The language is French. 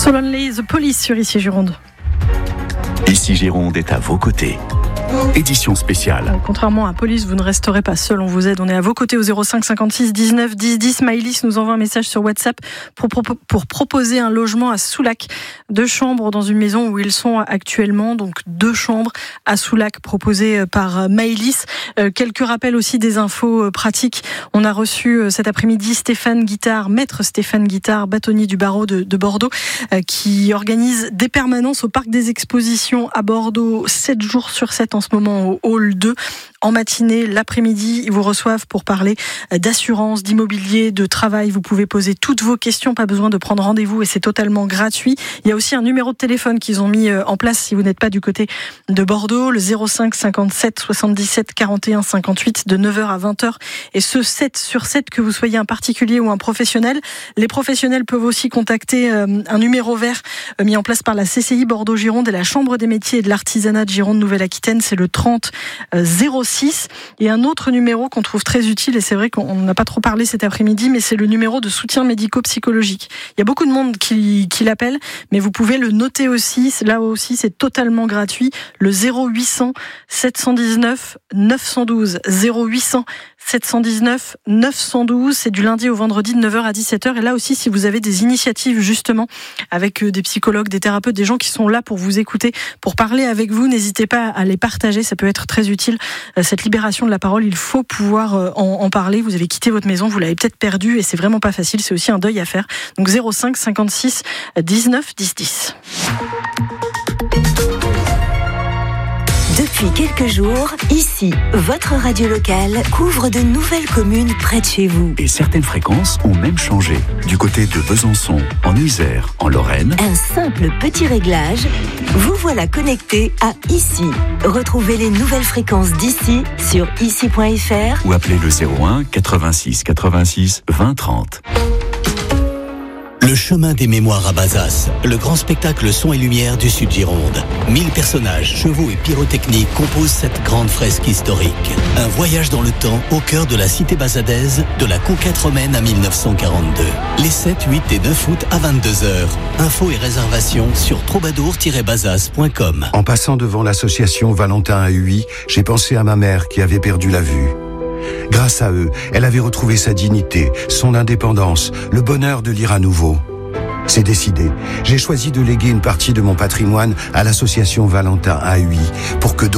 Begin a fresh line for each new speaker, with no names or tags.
So Lonely, The Police sur Ici Gironde.
Ici Gironde est à vos côtés. Édition spéciale.
Contrairement à Police, vous ne resterez pas seul, on vous aide. On est à vos côtés au 05 56 19 10 10. Maïlis nous envoie un message sur WhatsApp pour proposer un logement à Soulac. 2 chambres dans une maison où ils sont actuellement. Donc 2 chambres à Soulac proposées par Maïlis. Quelques rappels aussi des infos pratiques. On a reçu cet après-midi Stéphane Guittard, maître Stéphane Guittard, bâtonnier du barreau de Bordeaux, qui organise des permanences au Parc des Expositions à Bordeaux 7 jours sur 7 en ce moment au Hall 2. En matinée, l'après-midi, ils vous reçoivent pour parler d'assurance, d'immobilier, de travail. Vous pouvez poser toutes vos questions, pas besoin de prendre rendez-vous et c'est totalement gratuit. Il y a aussi un numéro de téléphone qu'ils ont mis en place si vous n'êtes pas du côté de Bordeaux, le 05 57 77 41 58 de 9h à 20h. Et ce 7 sur 7, que vous soyez un particulier ou un professionnel. Les professionnels peuvent aussi contacter un numéro vert mis en place par la CCI Bordeaux-Gironde et la Chambre des métiers et de l'artisanat de Gironde Nouvelle-Aquitaine. C'est le 30 06. Et un autre numéro qu'on trouve très utile, et c'est vrai qu'on n'a pas trop parlé cet après-midi, mais c'est le numéro de soutien médico-psychologique. Il y a beaucoup de monde qui l'appelle, mais vous pouvez le noter aussi. Là aussi, c'est totalement gratuit. Le 0800 719 912. 0800 719 912. C'est du lundi au vendredi de 9h à 17h. Et là aussi, si vous avez des initiatives justement avec des psychologues, des thérapeutes, des gens qui sont là pour vous écouter, pour parler avec vous, n'hésitez pas à les partager. Ça peut être très utile. Cette libération de la parole, il faut pouvoir en parler. Vous avez quitté votre maison, vous l'avez peut-être perdue et c'est vraiment pas facile. C'est aussi un deuil à faire. Donc 05 56 19 10 10.
Depuis quelques jours, ici, votre radio locale couvre de nouvelles communes près de chez vous.
Et certaines fréquences ont même changé. Du côté de Besançon, en Isère, en Lorraine.
Un simple petit réglage, vous voilà connecté à Ici. Retrouvez les nouvelles fréquences d'ici sur ici.fr
ou appelez le 01 86 86 20 30.
Le chemin des mémoires à Bazas, le grand spectacle son et lumière du Sud Gironde. 1000 personnages, chevaux et pyrotechniques composent cette grande fresque historique. Un voyage dans le temps au cœur de la cité bazadaise, de la conquête romaine à 1942. Les 7, 8 et 9 août à 22h. Infos et réservations sur troubadour-bazas.com.
En passant devant l'association Valentin AUI, j'ai pensé à ma mère qui avait perdu la vue. Grâce à eux, elle avait retrouvé sa dignité, son indépendance, le bonheur de lire à nouveau. C'est décidé. J'ai choisi de léguer une partie de mon patrimoine à l'association Valentin AUI pour que